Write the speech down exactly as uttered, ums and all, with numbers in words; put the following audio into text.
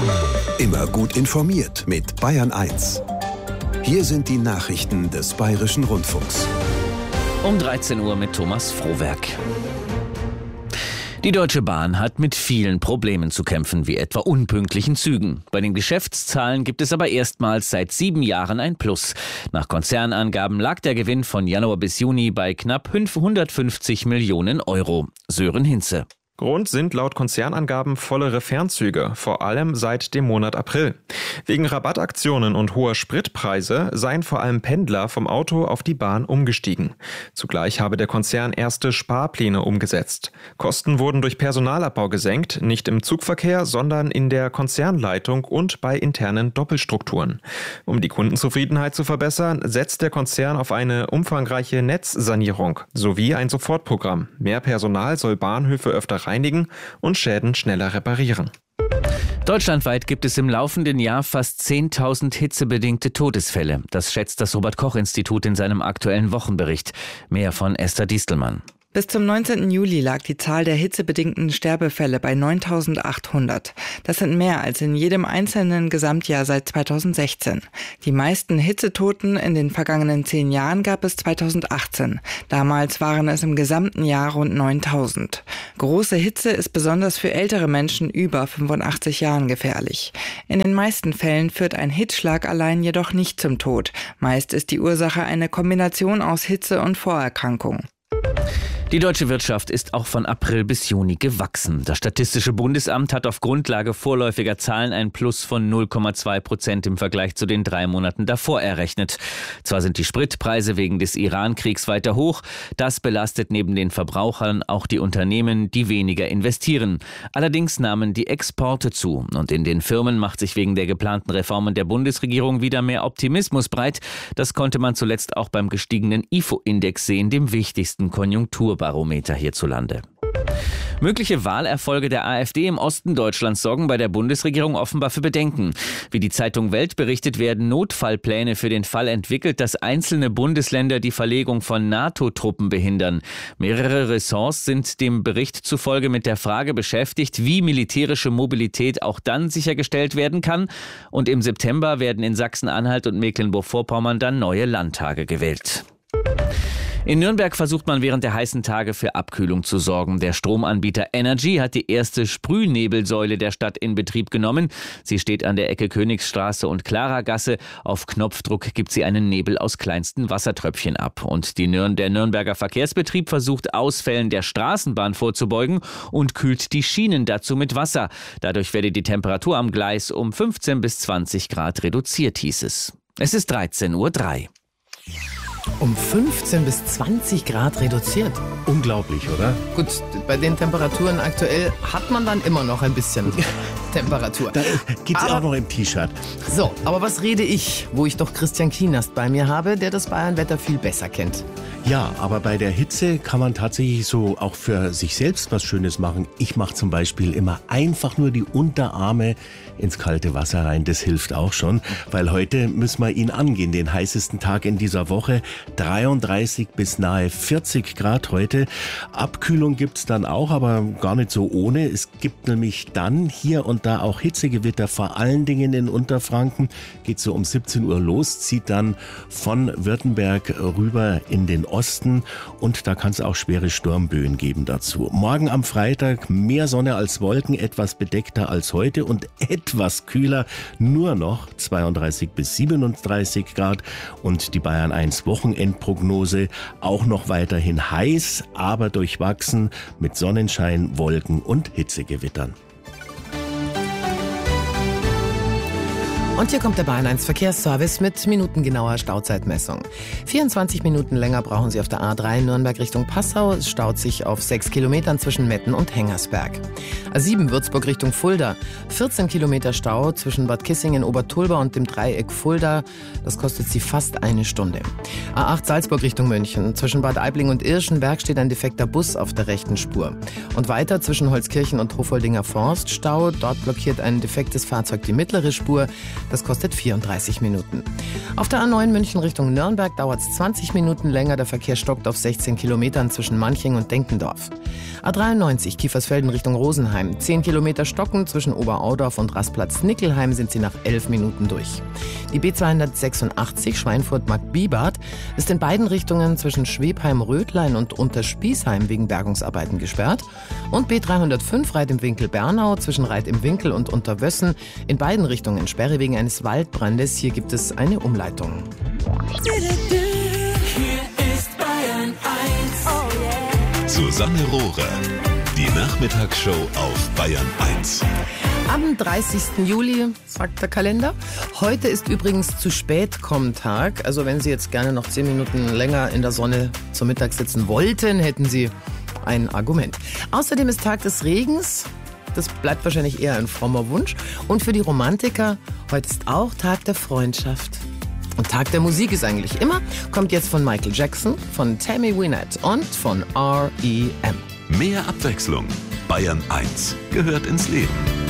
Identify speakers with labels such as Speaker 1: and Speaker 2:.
Speaker 1: Immer gut informiert mit Bayern eins. Hier sind die Nachrichten des Bayerischen Rundfunks.
Speaker 2: Um dreizehn Uhr mit Thomas Frohwerk. Die Deutsche Bahn hat mit vielen Problemen zu kämpfen, wie etwa unpünktlichen Zügen. Bei den Geschäftszahlen gibt es aber erstmals seit sieben Jahren ein Plus. Nach Konzernangaben lag der Gewinn von Januar bis Juni bei knapp hundertfünfzig Millionen Euro. Sören Hinze.
Speaker 3: Grund sind laut Konzernangaben vollere Fernzüge, vor allem seit dem Monat April. Wegen Rabattaktionen und hoher Spritpreise seien vor allem Pendler vom Auto auf die Bahn umgestiegen. Zugleich habe der Konzern erste Sparpläne umgesetzt. Kosten wurden durch Personalabbau gesenkt, nicht im Zugverkehr, sondern in der Konzernleitung und bei internen Doppelstrukturen. Um die Kundenzufriedenheit zu verbessern, setzt der Konzern auf eine umfangreiche Netzsanierung sowie ein Sofortprogramm. Mehr Personal soll Bahnhöfe öfter reinigen und Schäden schneller reparieren.
Speaker 2: Deutschlandweit gibt es im laufenden Jahr fast zehntausend hitzebedingte Todesfälle. Das schätzt das Robert-Koch-Institut in seinem aktuellen Wochenbericht. Mehr von Esther Distelmann.
Speaker 4: Bis zum neunzehnten Juli lag die Zahl der hitzebedingten Sterbefälle bei neuntausendachthundert. Das sind mehr als in jedem einzelnen Gesamtjahr seit zweitausendsechzehn. Die meisten Hitzetoten in den vergangenen zehn Jahren gab es zweitausendachtzehn. Damals waren es im gesamten Jahr rund neuntausend. Große Hitze ist besonders für ältere Menschen über fünfundachtzig Jahren gefährlich. In den meisten Fällen führt ein Hitzschlag allein jedoch nicht zum Tod. Meist ist die Ursache eine Kombination aus Hitze und Vorerkrankung.
Speaker 2: Die deutsche Wirtschaft ist auch von April bis Juni gewachsen. Das Statistische Bundesamt hat auf Grundlage vorläufiger Zahlen ein Plus von null Komma zwei Prozent im Vergleich zu den drei Monaten davor errechnet. Zwar sind die Spritpreise wegen des Iran-Kriegs weiter hoch, das belastet neben den Verbrauchern auch die Unternehmen, die weniger investieren. Allerdings nahmen die Exporte zu und in den Firmen macht sich wegen der geplanten Reformen der Bundesregierung wieder mehr Optimismus breit. Das konnte man zuletzt auch beim gestiegenen I F O-Index sehen, dem wichtigsten Konjunkturbarometer hierzulande. Mögliche Wahlerfolge der AfD im Osten Deutschlands sorgen bei der Bundesregierung offenbar für Bedenken. Wie die Zeitung Welt berichtet, werden Notfallpläne für den Fall entwickelt, dass einzelne Bundesländer die Verlegung von NATO-Truppen behindern. Mehrere Ressorts sind dem Bericht zufolge mit der Frage beschäftigt, wie militärische Mobilität auch dann sichergestellt werden kann. Und im September werden in Sachsen-Anhalt und Mecklenburg-Vorpommern dann neue Landtage gewählt. In Nürnberg versucht man während der heißen Tage für Abkühlung zu sorgen. Der Stromanbieter Energy hat die erste Sprühnebelsäule der Stadt in Betrieb genommen. Sie steht an der Ecke Königsstraße und Klaragasse. Auf Knopfdruck gibt sie einen Nebel aus kleinsten Wassertröpfchen ab. Und die Nürn- der Nürnberger Verkehrsbetrieb versucht, Ausfällen der Straßenbahn vorzubeugen und kühlt die Schienen dazu mit Wasser. Dadurch werde die Temperatur am Gleis um fünfzehn bis zwanzig Grad reduziert, hieß es. Es ist dreizehn Uhr drei.
Speaker 5: Um fünfzehn bis zwanzig Grad reduziert.
Speaker 6: Unglaublich, oder?
Speaker 5: Gut, bei den Temperaturen aktuell hat man dann immer noch ein bisschen Temperatur.
Speaker 6: Da geht's aber auch noch im T-Shirt.
Speaker 5: So, aber was rede ich, wo ich doch Christian Kienast bei mir habe, der das Bayernwetter viel besser kennt.
Speaker 6: Ja, aber bei der Hitze kann man tatsächlich so auch für sich selbst was Schönes machen. Ich mache zum Beispiel immer einfach nur die Unterarme ins kalte Wasser rein. Das hilft auch schon, weil heute müssen wir ihn angehen, den heißesten Tag in dieser Woche. dreiunddreißig bis nahe vierzig Grad heute. Abkühlung gibt's dann auch, aber gar nicht so ohne. Es gibt nämlich dann hier und da auch Hitzegewitter, vor allen Dingen in Unterfranken. Geht so um siebzehn Uhr los, zieht dann von Württemberg rüber in den Osten und da kann es auch schwere Sturmböen geben dazu. Morgen am Freitag mehr Sonne als Wolken, etwas bedeckter als heute und etwas kühler, nur noch zweiunddreißig bis siebenunddreißig Grad und die Bayern eins Wochenendprognose auch noch weiterhin heiß, aber durchwachsen mit Sonnenschein, Wolken und Hitzegewittern.
Speaker 5: Und hier kommt der Bayern eins Verkehrsservice mit minutengenauer Stauzeitmessung. vierundzwanzig Minuten länger brauchen Sie auf der A drei Nürnberg Richtung Passau. Es staut sich auf sechs Kilometern zwischen Metten und Hengersberg. A sieben Würzburg Richtung Fulda. vierzehn Kilometer Stau zwischen Bad Kissingen, Obertulba und dem Dreieck Fulda. Das kostet Sie fast eine Stunde. A acht Salzburg Richtung München. Zwischen Bad Aibling und Irschenberg steht ein defekter Bus auf der rechten Spur. Und weiter zwischen Holzkirchen und Hofoldinger Forst Stau. Dort blockiert ein defektes Fahrzeug die mittlere Spur. Das kostet vierunddreißig Minuten. Auf der A neun München Richtung Nürnberg dauert es zwanzig Minuten länger. Der Verkehr stockt auf sechzehn Kilometern zwischen Manching und Denkendorf. A dreiundneunzig Kiefersfelden Richtung Rosenheim. zehn Kilometer stocken zwischen Oberaudorf und Rastplatz-Nickelheim sind sie nach elf Minuten durch. Die B zweihundertsechsundachtzig Schweinfurt-Marktbibart ist in beiden Richtungen zwischen Schwebheim-Rödlein und Unterspießheim wegen Bergungsarbeiten gesperrt. Und B dreihundertfünf Reit im Winkel Bernau zwischen Reit im Winkel und Unterwössen in beiden Richtungen Sperre wegen eines Waldbrandes. Hier gibt es eine Umleitung.
Speaker 7: Hier ist Bayern eins. Oh yeah.
Speaker 8: Susanne Rohrer, die Nachmittagsshow auf Bayern eins.
Speaker 5: Am dreißigsten Juli, sagt der Kalender. Heute ist übrigens zu spät kommen Tag. Also wenn Sie jetzt gerne noch zehn Minuten länger in der Sonne zum Mittag sitzen wollten, hätten Sie ein Argument. Außerdem ist Tag des Regens. Das bleibt wahrscheinlich eher ein frommer Wunsch. Und für die Romantiker, heute ist auch Tag der Freundschaft. Und Tag der Musik ist eigentlich immer, kommt jetzt von Michael Jackson, von Tammy Wynette und von R E M.
Speaker 8: Mehr Abwechslung. Bayern eins gehört ins Leben.